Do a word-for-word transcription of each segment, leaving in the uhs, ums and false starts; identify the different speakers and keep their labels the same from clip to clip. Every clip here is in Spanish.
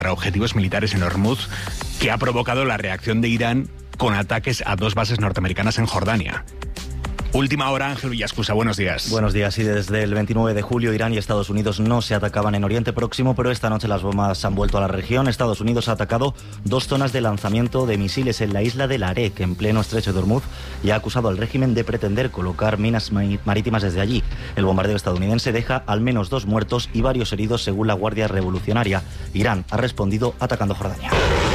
Speaker 1: para objetivos militares en Hormuz, que ha provocado la reacción de Irán con ataques a dos bases norteamericanas en Jordania. Última hora, Ángel Villascusa, buenos días.
Speaker 2: Buenos días, y desde el veintinueve de julio Irán y Estados Unidos no se atacaban en Oriente Próximo, pero esta noche las bombas han vuelto a la región. Estados Unidos ha atacado dos zonas de lanzamiento de misiles en la isla de Larek, en pleno estrecho de Hormuz, y ha acusado al régimen de pretender colocar minas marítimas desde allí. El bombardeo estadounidense deja al menos dos muertos y varios heridos, según la Guardia Revolucionaria. Irán ha respondido atacando Jordania.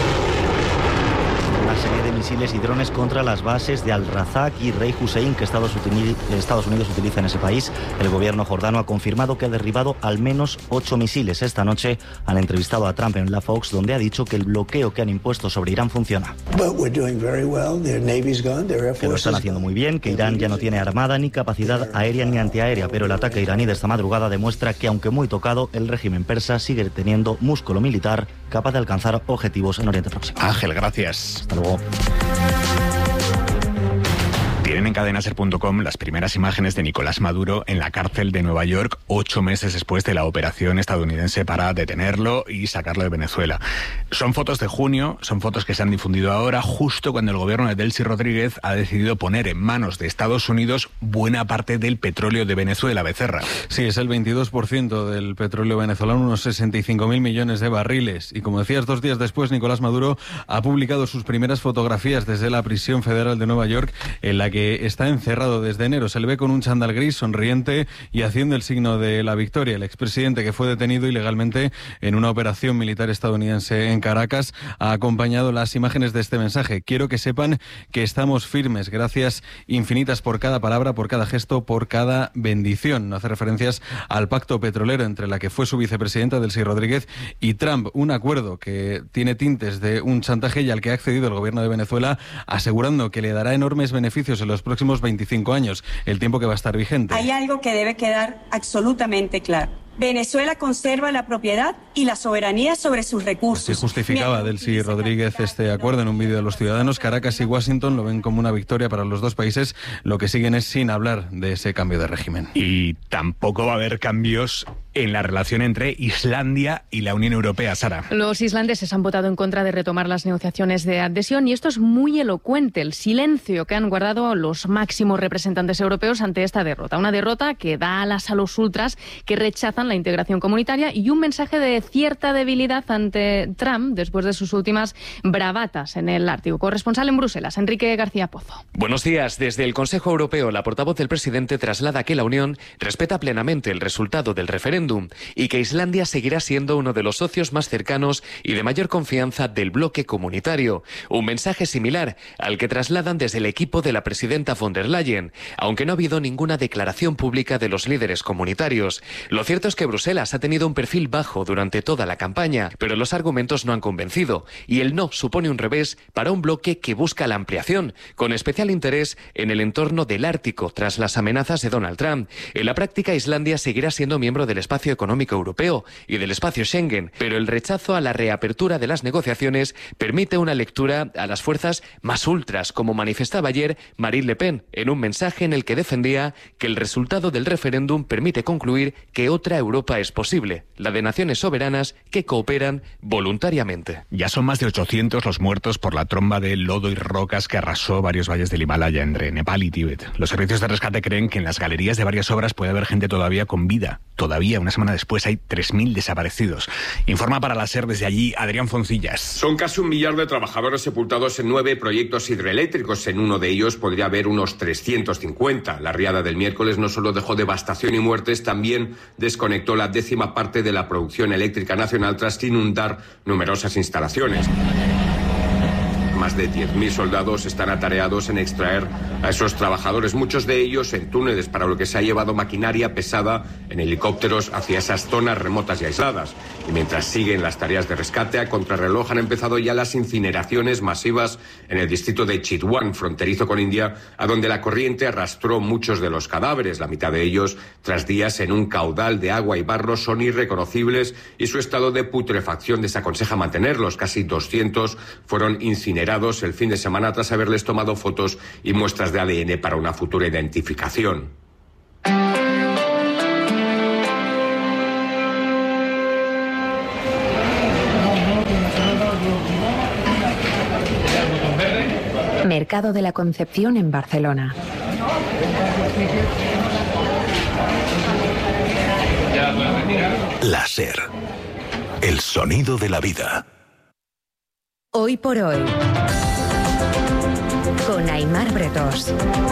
Speaker 2: Una serie de misiles y drones contra las bases de Al-Razak y Rey Hussein que Estados Unidos utiliza en ese país. El gobierno jordano ha confirmado que ha derribado al menos ocho misiles. Esta noche han entrevistado a Trump en la Fox, donde ha dicho que el bloqueo que han impuesto sobre Irán funciona. Que lo están haciendo muy bien, que Irán ya no tiene armada, ni capacidad aérea ni antiaérea, pero el ataque iraní de esta madrugada demuestra que, aunque muy tocado, el régimen persa sigue teniendo músculo militar capaz de alcanzar objetivos en Oriente Próximo.
Speaker 1: Ángel, gracias.
Speaker 2: Hasta luego.
Speaker 1: Tienen en cadena ser punto com las primeras imágenes de Nicolás Maduro en la cárcel de Nueva York, ocho meses después de la operación estadounidense para detenerlo y sacarlo de Venezuela. Son fotos de junio, son fotos que se han difundido ahora, justo cuando el gobierno de Delcy Rodríguez ha decidido poner en manos de Estados Unidos buena parte del petróleo de Venezuela. Becerra.
Speaker 3: Sí, es el veintidós por ciento del petróleo venezolano, unos sesenta y cinco mil millones de barriles. Y como decías, dos días después, Nicolás Maduro ha publicado sus primeras fotografías desde la prisión federal de Nueva York, en la que que está encerrado desde enero. Se le ve con un chándal gris, sonriente y haciendo el signo de la victoria. El expresidente, que fue detenido ilegalmente en una operación militar estadounidense en Caracas, ha acompañado las imágenes de este mensaje. Quiero que sepan que estamos firmes. Gracias infinitas por cada palabra, por cada gesto, por cada bendición. No hace referencias al pacto petrolero entre la que fue su vicepresidenta, Delcy Rodríguez, y Trump. Un acuerdo que tiene tintes de un chantaje y al que ha accedido el gobierno de Venezuela, asegurando que le dará enormes beneficios en los próximos veinticinco años, el tiempo que va a estar vigente.
Speaker 4: Hay algo que debe quedar absolutamente claro. Venezuela conserva la propiedad y la soberanía sobre sus recursos.
Speaker 3: Así justificaba Delcy Rodríguez este acuerdo en un vídeo de los ciudadanos. Caracas y Washington lo ven como una victoria para los dos países. Lo que siguen es sin hablar de ese cambio de régimen.
Speaker 1: Y tampoco va a haber cambios en la relación entre Islandia y la Unión Europea, Sara.
Speaker 5: Los islandeses han votado en contra de retomar las negociaciones de adhesión y esto es muy elocuente, el silencio que han guardado los máximos representantes europeos ante esta derrota. Una derrota que da alas a los ultras que rechazan la integración comunitaria y un mensaje de cierta debilidad ante Trump después de sus últimas bravatas en el Ártico. Corresponsal en Bruselas, Enrique García Pozo.
Speaker 6: Buenos días. Desde el Consejo Europeo, la portavoz del presidente traslada que la Unión respeta plenamente el resultado del referéndum y que Islandia seguirá siendo uno de los socios más cercanos y de mayor confianza del bloque comunitario. Un mensaje similar al que trasladan desde el equipo de la presidenta von der Leyen, aunque no ha habido ninguna declaración pública de los líderes comunitarios. Lo cierto es que Bruselas ha tenido un perfil bajo durante toda la campaña, pero los argumentos no han convencido y el no supone un revés para un bloque que busca la ampliación, con especial interés en el entorno del Ártico tras las amenazas de Donald Trump. En la práctica, Islandia seguirá siendo miembro del espacio económico europeo y del espacio Schengen, pero el rechazo a la reapertura de las negociaciones permite una lectura a las fuerzas más ultras, como manifestaba ayer Marine Le Pen en un mensaje en el que defendía que el resultado del referéndum permite concluir que otra Europa es posible, la de naciones soberanas que cooperan voluntariamente.
Speaker 1: Ya son más de ochocientos los muertos por la tromba de lodo y rocas que arrasó varios valles del Himalaya entre Nepal y Tíbet. Los servicios de rescate creen que en las galerías de varias obras puede haber gente todavía con vida. Todavía, una semana después, hay tres mil desaparecidos. Informa para la SER desde allí Adrián Foncillas.
Speaker 7: Son casi un millar de trabajadores sepultados en nueve proyectos hidroeléctricos. En uno de ellos podría haber unos trescientos cincuenta. La riada del miércoles no solo dejó devastación y muertes, también desconectó la décima parte de la producción eléctrica nacional tras inundar numerosas instalaciones. Más de diez mil soldados están atareados en extraer a esos trabajadores, muchos de ellos en túneles, para lo que se ha llevado maquinaria pesada en helicópteros hacia esas zonas remotas y aisladas. Y mientras siguen las tareas de rescate, a contrarreloj han empezado ya las incineraciones masivas en el distrito de Chitwan, fronterizo con India, a donde la corriente arrastró muchos de los cadáveres. La mitad de ellos, tras días en un caudal de agua y barro, son irreconocibles y su estado de putrefacción desaconseja mantenerlos. Casi doscientos fueron incinerados el fin de semana tras haberles tomado fotos y muestras de A D N para una futura identificación.
Speaker 8: Mercado de la Concepción en Barcelona.
Speaker 9: La SER. El sonido de la vida.
Speaker 8: Hoy por hoy. Con Aimar Bretos.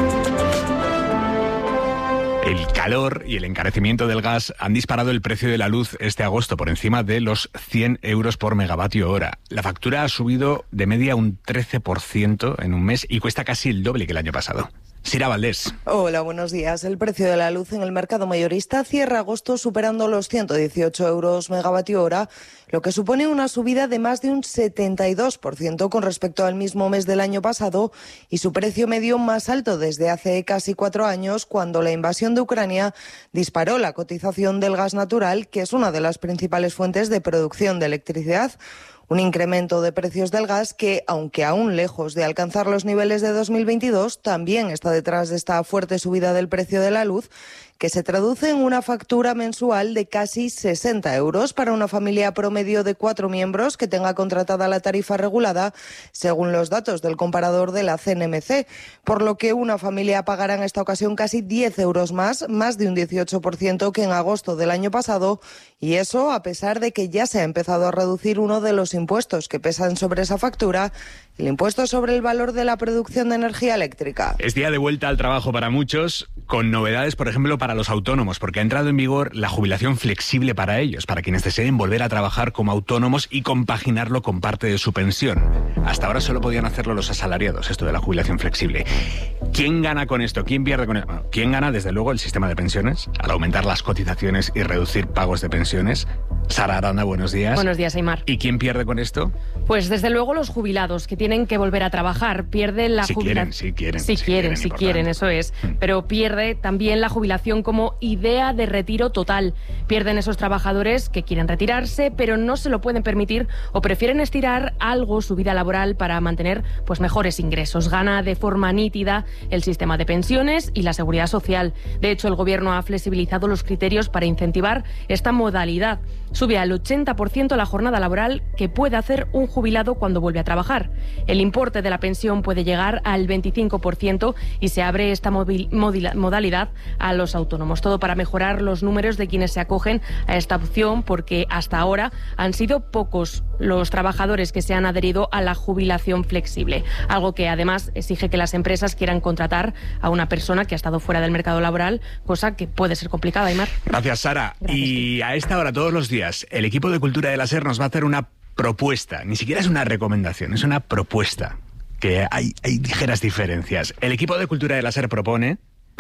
Speaker 1: El calor y el encarecimiento del gas han disparado el precio de la luz este agosto por encima de los cien euros por megavatio hora. La factura ha subido de media un trece por ciento en un mes y cuesta casi el doble que el año pasado. Sira Valdés.
Speaker 10: Hola, buenos días. El precio de la luz en el mercado mayorista cierra agosto superando los ciento dieciocho euros megavatio hora, lo que supone una subida de más de un setenta y dos por ciento con respecto al mismo mes del año pasado y su precio medio más alto desde hace casi cuatro años, cuando la invasión de Ucrania disparó la cotización del gas natural, que es una de las principales fuentes de producción de electricidad. Un incremento de precios del gas que, aunque aún lejos de alcanzar los niveles de dos mil veintidós, también está detrás de esta fuerte subida del precio de la luz, que se traduce en una factura mensual de casi sesenta euros para una familia promedio de cuatro miembros que tenga contratada la tarifa regulada, según los datos del comparador de la C N M C, por lo que una familia pagará en esta ocasión casi diez euros más, más de un dieciocho por ciento que en agosto del año pasado, y eso a pesar de que ya se ha empezado a reducir uno de los impuestos que pesan sobre esa factura, el impuesto sobre el valor de la producción de energía eléctrica.
Speaker 1: Es día de vuelta al trabajo para muchos, con novedades, por ejemplo, para los autónomos, porque ha entrado en vigor la jubilación flexible para ellos, para quienes deseen volver a trabajar como autónomos y compaginarlo con parte de su pensión. Hasta ahora solo podían hacerlo los asalariados, esto de la jubilación flexible. ¿Quién gana con esto? ¿Quién pierde con esto? Bueno, ¿quién gana? Desde luego el sistema de pensiones, al aumentar las cotizaciones y reducir pagos de pensiones. Sara Arana, buenos días.
Speaker 5: Buenos días, Aimar.
Speaker 1: ¿Y quién pierde con esto?
Speaker 5: Pues desde luego los jubilados, que tienen que volver a trabajar. Pierden la
Speaker 1: si
Speaker 5: jubilación.
Speaker 1: Si quieren,
Speaker 5: si
Speaker 1: si
Speaker 5: quieren.
Speaker 1: quieren,
Speaker 5: Si quieren, eso es. Pero pierde también la jubilación como idea de retiro total. Pierden esos trabajadores que quieren retirarse, pero no se lo pueden permitir o prefieren estirar algo su vida laboral para mantener pues mejores ingresos. Gana de forma nítida el sistema de pensiones y la seguridad social. De hecho, el Gobierno ha flexibilizado los criterios para incentivar esta modalidad. Sube al ochenta por ciento la jornada laboral que puede hacer un jubilado cuando vuelve a trabajar. El importe de la pensión puede llegar al veinticinco por ciento y se abre esta modalidad a los autónomos. Todo para mejorar los números de quienes se acogen a esta opción, porque hasta ahora han sido pocos los trabajadores que se han adherido a la jubilación flexible. Algo que además exige que las empresas quieran contratar a una persona que ha estado fuera del mercado laboral, cosa que puede ser complicada, Aimar.
Speaker 1: Gracias, Sara.
Speaker 5: Gracias.
Speaker 1: Y a esta hora, todos los días, el equipo de Cultura de la SER nos va a hacer una propuesta. Ni siquiera es una recomendación, es una propuesta. Que hay, hay ligeras diferencias. El equipo de Cultura de la SER propone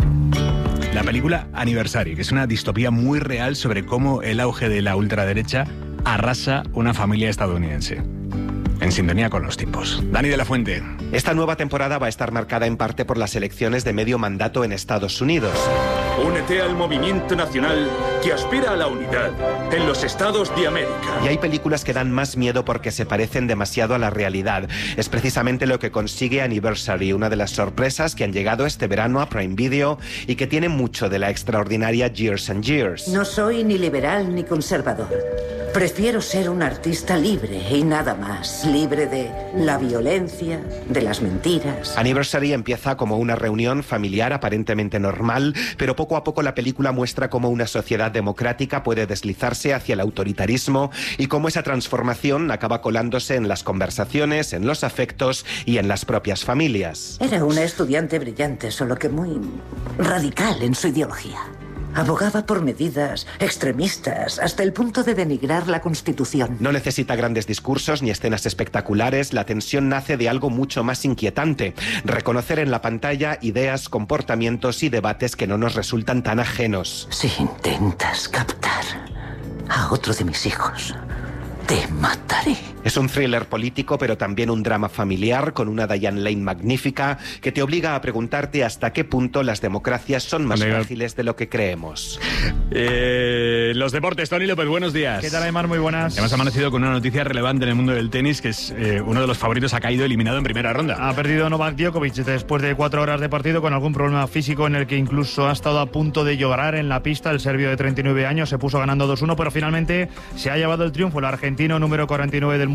Speaker 1: la película Anniversary, que es una distopía muy real sobre cómo el auge de la ultraderecha arrasa una familia estadounidense. En sintonía con los tiempos. Dani de la Fuente.
Speaker 11: Esta nueva temporada va a estar marcada en parte por las elecciones de medio mandato en Estados Unidos.
Speaker 12: Únete al movimiento nacional que aspira a la unidad en los Estados de América.
Speaker 11: Y hay películas que dan más miedo porque se parecen demasiado a la realidad. Es precisamente lo que consigue Anniversary, una de las sorpresas que han llegado este verano a Prime Video y que tiene mucho de la extraordinaria Years and Years.
Speaker 13: No soy ni liberal ni conservador. Prefiero ser un artista libre y nada más. Libre de la violencia, de las mentiras.
Speaker 11: Anniversary empieza como una reunión familiar aparentemente normal, pero poco a poco la película muestra cómo una sociedad democrática puede deslizarse hacia el autoritarismo y cómo esa transformación acaba colándose en las conversaciones, en los afectos y en las propias familias.
Speaker 13: Era una estudiante brillante, solo que muy radical en su ideología. Abogaba por medidas extremistas hasta el punto de denigrar la Constitución.
Speaker 11: No necesita grandes discursos ni escenas espectaculares. La tensión nace de algo mucho más inquietante. Reconocer en la pantalla ideas, comportamientos y debates que no nos resultan tan ajenos.
Speaker 13: Si intentas captar a otro de mis hijos, te mataré.
Speaker 11: Es un thriller político, pero también un drama familiar con una Diane Lane magnífica que te obliga a preguntarte hasta qué punto las democracias son más
Speaker 1: Amiga.
Speaker 11: frágiles de lo que creemos.
Speaker 1: Eh, los deportes, Tony López, buenos días.
Speaker 14: ¿Qué tal, Aimar? Muy buenas.
Speaker 1: Hemos amanecido con una noticia relevante en el mundo del tenis, que es eh, uno de los favoritos ha caído eliminado en primera ronda.
Speaker 14: Ha perdido Novak Djokovic después de cuatro horas de partido con algún problema físico en el que incluso ha estado a punto de llorar en la pista. El serbio de treinta y nueve años se puso ganando dos uno, pero finalmente se ha llevado el triunfo. El argentino número cuarenta y nueve del mundo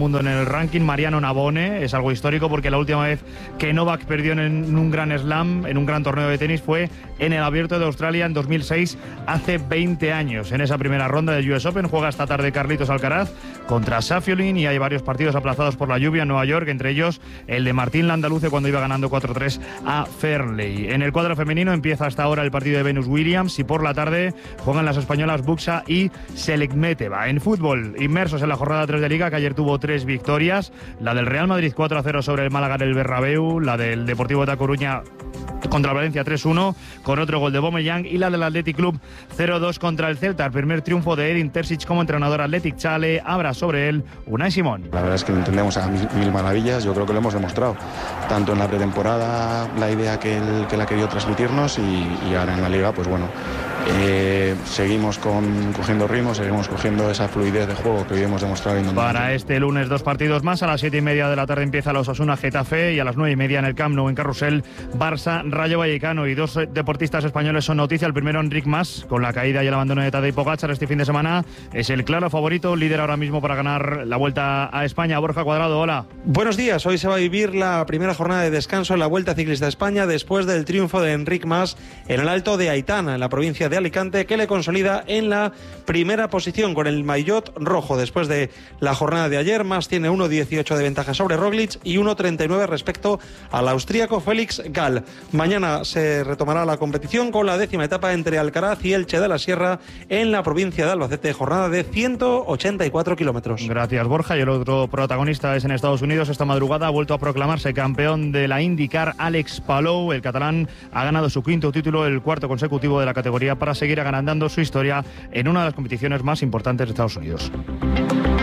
Speaker 14: mundo en el ranking. Mariano Navone, es algo histórico porque la última vez que Novak perdió en un gran slam, en un gran torneo de tenis, fue en el Abierto de Australia en dos mil seis, hace veinte años. En esa primera ronda del U S Open juega esta tarde Carlitos Alcaraz contra Safiolin y hay varios partidos aplazados por la lluvia en Nueva York, entre ellos el de Martín Landaluce cuando iba ganando cuatro tres a Fairley. En el cuadro femenino empieza hasta ahora el partido de Venus Williams y por la tarde juegan las españolas Buxa y Selekmeteva. En fútbol, inmersos en la jornada tres de Liga, que ayer tuvo tres victorias, la del Real Madrid cuatro a cero sobre el Málaga en el Bernabéu, la del Deportivo de A Coruña contra el Valencia tres uno con otro gol de Aubameyang y la del Athletic Club cero dos contra el Celta. El primer triunfo de Edin Terzic como entrenador Athletic Chale. Abra sobre él Unai Simón.
Speaker 15: La verdad es que lo entendemos a mil, mil maravillas. Yo creo que lo hemos demostrado tanto en la pretemporada, la idea que él, que él ha querido transmitirnos y, y ahora en la Liga, pues bueno, eh, seguimos con, cogiendo ritmo, seguimos cogiendo esa fluidez de juego que hoy hemos demostrado. En
Speaker 14: Para este lunes dos partidos más. A las siete y media de la tarde empieza los Osasuna Getafe y a las nueve y media en el Camp Nou en Carrusel Barça Rayo Vallecano. Y dos deportistas españoles son noticia. El primero, Enric Mas, con la caída y el abandono de Tadej Pogačar este fin de semana, es el claro favorito, líder ahora mismo para ganar la Vuelta a España. Borja Cuadrado, hola.
Speaker 16: Buenos días. Hoy se va a vivir la primera jornada de descanso en la Vuelta Ciclista a España después del triunfo de Enric Mas en el Alto de Aitana, en la provincia de Alicante, que le consolida en la primera posición con el maillot rojo. Después de la jornada de ayer, Mas tiene uno dieciocho de ventaja sobre Roglic y uno treinta y nueve respecto al austríaco Félix Gall. Mañana se retomará la competición con la décima etapa entre Alcaraz y Elche de la Sierra en la provincia de Albacete, jornada de ciento ochenta y cuatro kilómetros.
Speaker 14: Gracias, Borja. Y el otro protagonista es en Estados Unidos. Esta madrugada ha vuelto a proclamarse campeón de la IndyCar Alex Palou. El catalán ha ganado su quinto título, el cuarto consecutivo de la categoría, para seguir agrandando su historia en una de las competiciones más importantes de Estados Unidos.